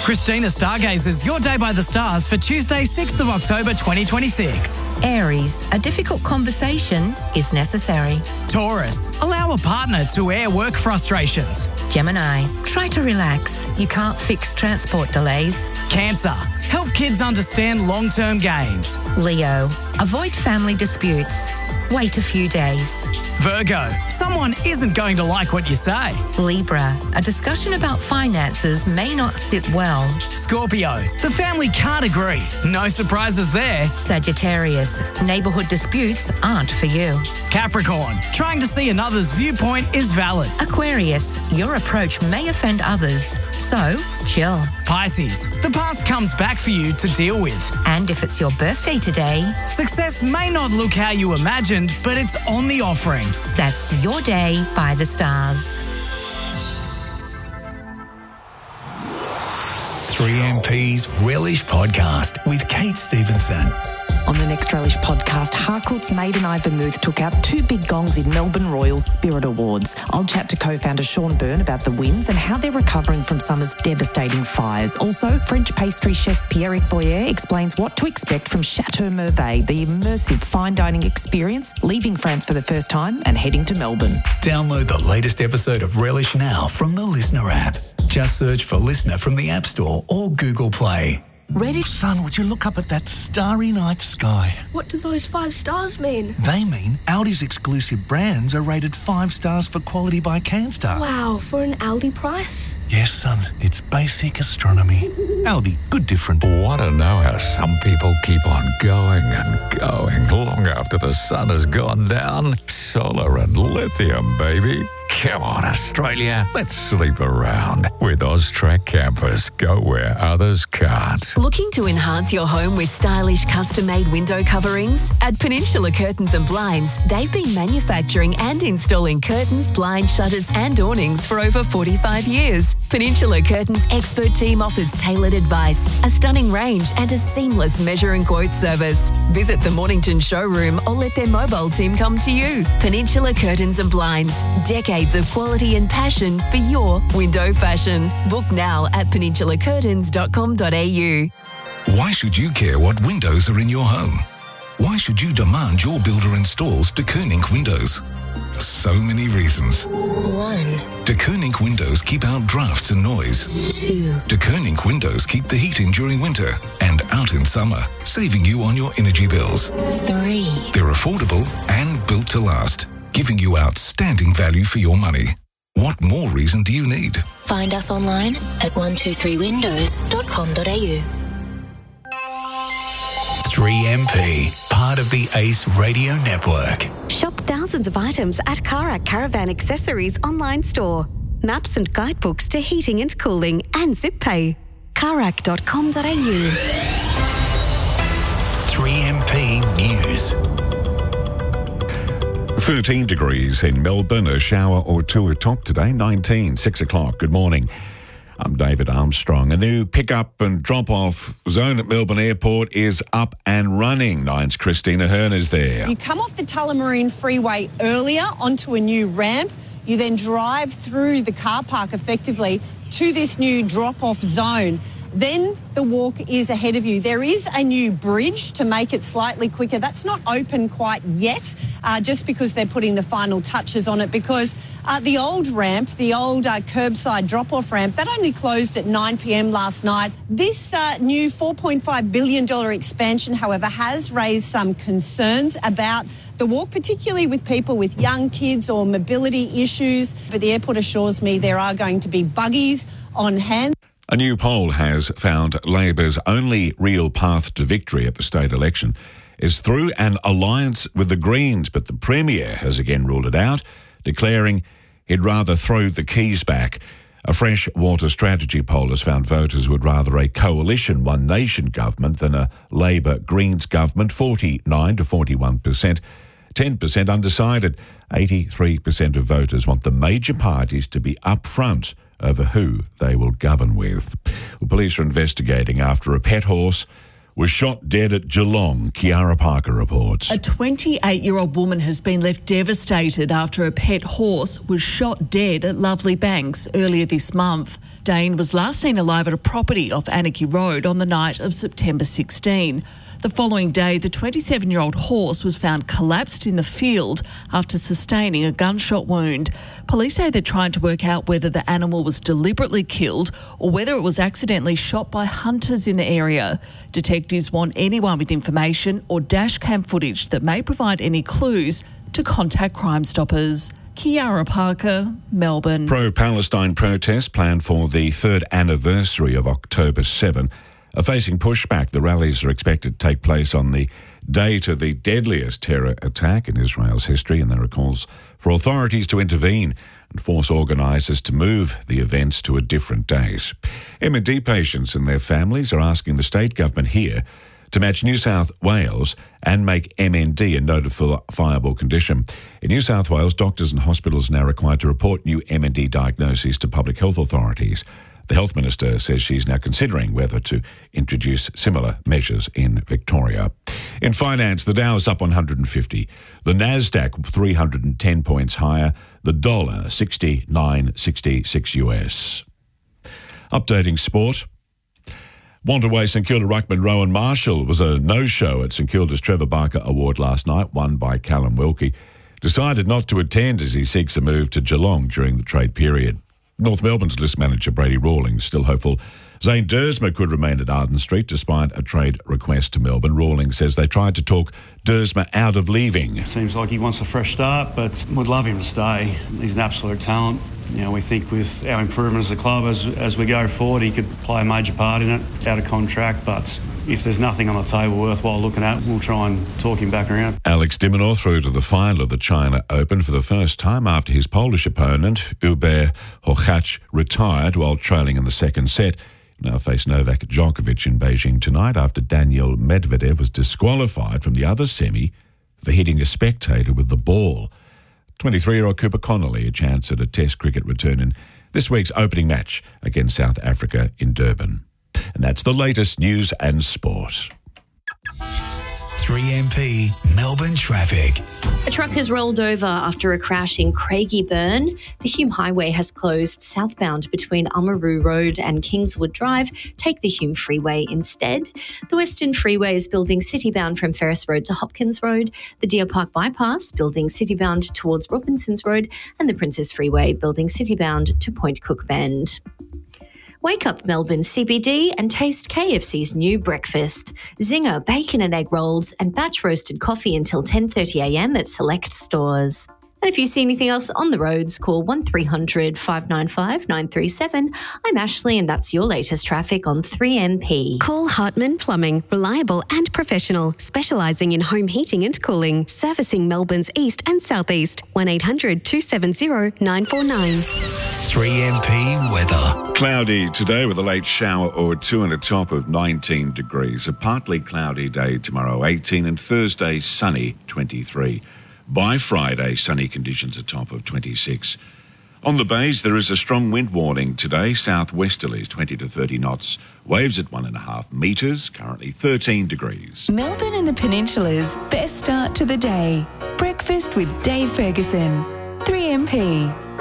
Christina Stargazers, your day by the stars for Tuesday, 6th of October 2026. Aries, a difficult conversation is necessary. Taurus, allow a partner to air work frustrations. Gemini, try to relax. You can't fix transport delays. Cancer, help kids understand long-term gains. Leo, avoid family disputes. Wait a few days. Virgo, someone isn't going to like what you say. Libra, a discussion about finances may not sit well. Scorpio, the family can't agree. No surprises there. Sagittarius, neighbourhood disputes aren't for you. Capricorn, trying to see another's viewpoint is valid. Aquarius, your approach may offend others, so chill. Pisces, the past comes back for you to deal with. And if it's your birthday today, success may not look how you imagined, but it's on the offering. That's your day by the stars. 3MP's Relish Podcast with Kate Stevenson. On the next Relish podcast, Harcourt's Maiden Eye Vermouth took out 2 big gongs in Melbourne Royals Spirit Awards. I'll chat to co-founder Sean Byrne about the wins and how they're recovering from summer's devastating fires. Also, French pastry chef Pierrick Boyer explains what to expect from Chateau Merveille, the immersive fine dining experience, leaving France for the first time and heading to Melbourne. Download the latest episode of Relish now from the Listener app. Just search for Listener from the App Store or Google Play. Ready? Son, would you look up at that starry night sky? What do those 5 stars mean? They mean Audi's exclusive brands are rated 5 stars for quality by CanStar. Wow, for an Aldi price? Yes, son, it's basic astronomy. Aldi, good different. Want to know how some people keep on going and going long after the sun has gone down? Solar and lithium, baby. Come on, Australia. Let's sleep around. With Austrac Campus, go where others can't. Looking to enhance your home with stylish custom-made window coverings? At Peninsula Curtains and Blinds, they've been manufacturing and installing curtains, blinds, shutters and awnings for over 45 years. Peninsula Curtains' expert team offers tailored advice, a stunning range and a seamless measure and quote service. Visit the Mornington showroom or let their mobile team come to you. Peninsula Curtains and Blinds, decades of quality and passion for your window fashion. Book now at peninsulacurtains.com.au. Why should you care what windows are in your home? Why should you demand your builder installs De Koning windows? So many reasons. 1. De Koning windows keep out drafts and noise. 2. De Koning windows keep the heat in during winter and out in summer, saving you on your energy bills. 3. They're affordable and built to last, giving you outstanding value for your money. What more reason do you need? Find us online at 123windows.com.au. 3MP, part of the Ace Radio Network. Shop thousands of items at Karak Caravan Accessories online store. Maps and guidebooks to heating and cooling and zip pay. Karak.com.au. 3MP News. 13 degrees in Melbourne, a shower or two atop today, 19, 6 o'clock. Good morning. I'm David Armstrong. A new pick-up and drop-off zone at Melbourne Airport is up and running. Nine's Christina Hearn is there. You come off the Tullamarine Freeway earlier onto a new ramp. You then drive through the car park effectively to this new drop-off zone. Then the walk is ahead of you. There is a new bridge to make it slightly quicker. That's not open quite yet, just because they're putting the final touches on it, because the old ramp, the old curbside drop-off ramp, that only closed at 9 p.m. last night. This new $4.5 billion expansion, however, has raised some concerns about the walk, particularly with people with young kids or mobility issues. But the airport assures me there are going to be buggies on hand. A new poll has found Labor's only real path to victory at the state election is through an alliance with the Greens, but the Premier has again ruled it out, declaring he'd rather throw the keys back. A fresh water strategy poll has found voters would rather a coalition One Nation government than a Labor-Greens government, 49 to 41%. 10% undecided. 83% of voters want the major parties to be upfront over who they will govern with. Well, police are investigating after a pet horse was shot dead at Geelong, Kiara Parker reports. A 28-year-old woman has been left devastated after a pet horse was shot dead at Lovely Banks earlier this month. Dane was last seen alive at a property off Anarchy Road on the night of September 16. The following day, the 27-year-old horse was found collapsed in the field after sustaining a gunshot wound. Police say they're trying to work out whether the animal was deliberately killed or whether it was accidentally shot by hunters in the area. Detectives want anyone with information or dash cam footage that may provide any clues to contact Crime Stoppers. Kiara Parker, Melbourne. Pro-Palestine protests planned for the third anniversary of October 7 are facing pushback. The rallies are expected to take place on the date of the deadliest terror attack in Israel's history, and there are calls for authorities to intervene and force organisers to move the events to a different date. MND patients and their families are asking the state government here to match New South Wales and make MND a notifiable condition. In New South Wales, doctors and hospitals are now required to report new MND diagnoses to public health authorities. The Health Minister says she's now considering whether to introduce similar measures in Victoria. In finance, the Dow is up 150. The Nasdaq 310 points higher. The dollar 69.66 US. Updating sport. Wantaway St Kilda ruckman Rowan Marshall was a no-show at St Kilda's Trevor Barker Award last night, won by Callum Wilkie. Decided not to attend as he seeks a move to Geelong during the trade period. North Melbourne's list manager Brady Rawlings still hopeful Zane Dersma could remain at Arden Street despite a trade request to Melbourne. Rawlings says they tried to talk Dersma out of leaving. Seems like he wants a fresh start, but would love him to stay. He's an absolute talent. You know, we think with our improvement as a club as we go forward, he could play a major part in it. It's out of contract, but if there's nothing on the table worthwhile looking at, we'll try and talk him back around. Alex de Minaur through to the final of the China Open for the first time after his Polish opponent, Hubert Hurkacz, retired while trailing in the second set. Now face Novak Djokovic in Beijing tonight after Daniil Medvedev was disqualified from the other semi for hitting a spectator with the ball. 23-year-old Cooper Connolly a chance at a Test cricket return in this week's opening match against South Africa in Durban. And that's the latest news and sport. 3MP Melbourne traffic. A truck has rolled over after a crash in Craigieburn. The Hume Highway has closed southbound between Oamaru Road and Kingswood Drive. Take the Hume Freeway instead. The Western Freeway is building citybound from Ferris Road to Hopkins Road. The Deer Park Bypass building citybound towards Robinsons Road. And the Princess Freeway building citybound to Point Cook Bend. Wake up Melbourne CBD and taste KFC's new breakfast. Zinger bacon and egg rolls and batch roasted coffee until 10:30am at select stores. And if you see anything else on the roads, call 1300 595 937. I'm Ashley and that's your latest traffic on 3MP. Call Hartman Plumbing, reliable and professional, specialising in home heating and cooling, servicing Melbourne's east and southeast. 1800 270 949. 3MP weather. Cloudy today with a late shower or two and a top of 19 degrees. A partly cloudy day tomorrow, 18, and Thursday sunny, 23. By Friday, sunny conditions a top of 26. On the bays, there is a strong wind warning today, southwesterlies 20 to 30 knots. Waves at 1.5 metres, currently 13 degrees. Melbourne and the Peninsula's best start to the day. Breakfast with Dave Ferguson. 3MP.